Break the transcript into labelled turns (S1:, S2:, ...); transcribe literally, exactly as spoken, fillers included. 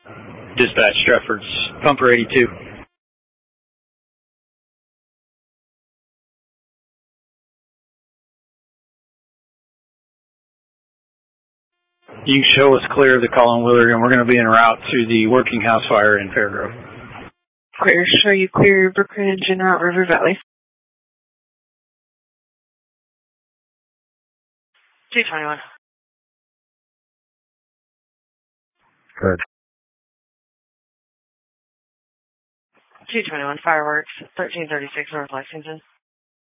S1: Dispatch Stratford's Pumper eighty-two. You can show us clear of the Colin Willard, and we're going to be en route to the Working House Fire in Fairgrove.
S2: Clear. Show you clear Brookridge en route River Valley. two twenty-one.
S1: Good.
S2: two twenty-one, fireworks, thirteen thirty-six North Lexington.